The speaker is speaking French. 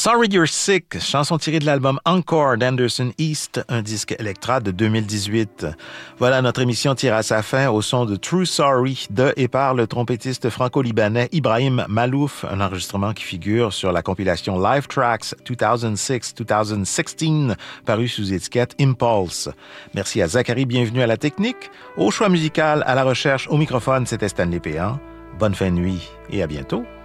Sorry You're Sick, chanson tirée de l'album Encore d'Anderson East, un disque Elektra de 2018. Voilà, notre émission tire à sa fin au son de True Sorry de et par le trompettiste franco-libanais Ibrahim Malouf, un enregistrement qui figure sur la compilation Live Tracks 2006-2016, paru sous étiquette Impulse. Merci à Zachary, bienvenue à la technique. Au choix musical, à la recherche, au microphone, c'était Stanley Péan. Bonne fin de nuit et à bientôt.